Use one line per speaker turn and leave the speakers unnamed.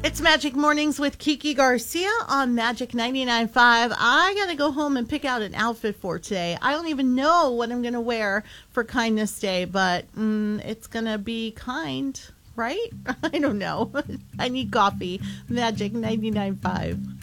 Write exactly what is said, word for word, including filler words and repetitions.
It's Magic Mornings with Kiki Garcia on Magic ninety-nine point five. I got to go home and pick out an outfit for today. I don't even know what I'm going to wear for Kindness Day, but mm, it's going to be kind, right? I don't know. I need coffee. Magic ninety-nine point five.